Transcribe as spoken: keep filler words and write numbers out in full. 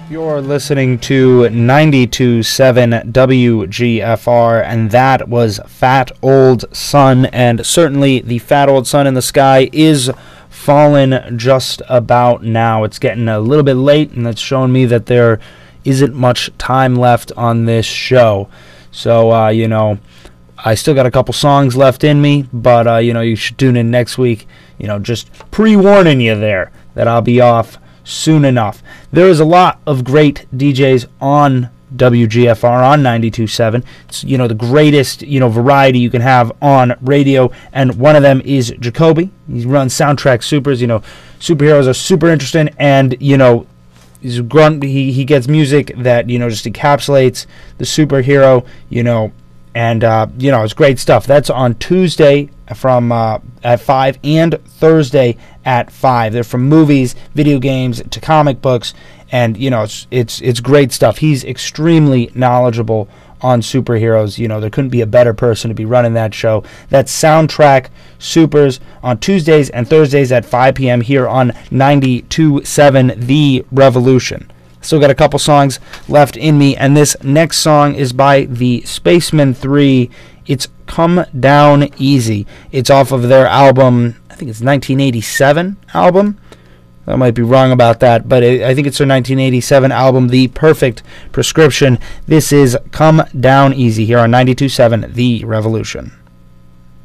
You're listening to ninety-two point seven W G F R, and that was Fat Old Sun, and certainly the Fat Old Sun in the sky is falling just about now. It's getting a little bit late, and it's showing me that there isn't much time left on this show. So, uh, you know, I still got a couple songs left in me, but, uh, you know, you should tune in next week. You know, just pre-warning you there that I'll be off soon enough. There is a lot of great D Js on W G F R, on ninety-two point seven. It's, you know, the greatest, you know, variety you can have on radio, and one of them is Jacoby. He runs Soundtrack Supers. You know, superheroes are super interesting, and, you know, he's grunt, he, he gets music that, you know, just encapsulates the superhero, you know, and, uh, you know, it's great stuff. That's on Tuesday from uh, at five and Thursday at five. They're from movies, video games, to comic books, and, you know, it's it's it's great stuff. He's extremely knowledgeable on superheroes. You know, there couldn't be a better person to be running that show. That's Soundtrack Supers on Tuesdays and Thursdays at five p.m. here on ninety-two point seven The Revolution. Still got a couple songs left in me, and this next song is by the Spacemen three. It's Come Down Easy. It's off of their album, I think it's nineteen eighty-seven album. I might be wrong about that, but I think it's their nineteen eighty-seven album, The Perfect Prescription. This is Come Down Easy here on ninety-two point seven The Revolution.